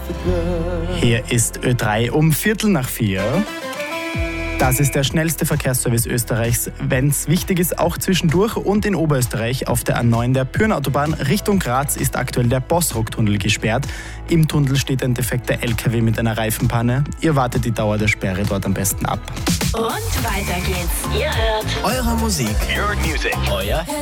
Hier ist Ö3 um 3:15. Das ist der schnellste Verkehrsservice Österreichs, wenn es wichtig ist, auch zwischendurch. Und in Oberösterreich auf der A9 der Pyrnenautobahn Richtung Graz ist aktuell der Bossrock-Tunnel gesperrt. Im Tunnel steht ein defekter LKW mit einer Reifenpanne. Ihr wartet die Dauer der Sperre dort am besten ab. Und weiter geht's. Ihr hört Eure Musik. Your music. Euer